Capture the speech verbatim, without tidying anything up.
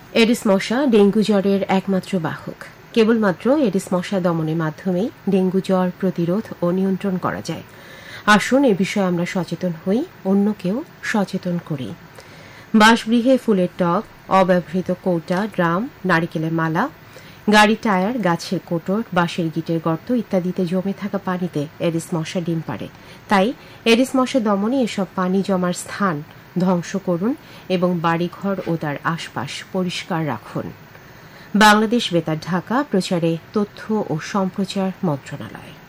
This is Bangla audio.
এডিস মশা ডেঙ্গু জ্বরের একমাত্র বাহক। কেবলমাত্র এডিস মশা দমনের মাধ্যমেই ডেঙ্গু জ্বর প্রতিরোধ ও নিয়ন্ত্রণ করা যায়। আসুন এ বিষয়ে আমরা সচেতন হই, অন্যকেও সচেতন করি। বাসগৃহে ফুলের টব, অব্যবহৃত কৌটা, ড্রাম, নারিকেলের মালা, গাড়ির টায়ার, গাছের কোটর, বাঁশের গিটের গর্ত ইত্যাদিতে জমে থাকা পানিতে এডিস মশা ডিম পাড়ে। তাই এডিস মশা দমনে এসব পানি জমার স্থান ধ্বংস করুন এবং বাড়িঘর ও তার আশপাশ পরিষ্কার রাখুন। বাংলাদেশ বেতার, ঢাকা। প্রচারে তথ্য ও সম্প্রচার মন্ত্রণালয়।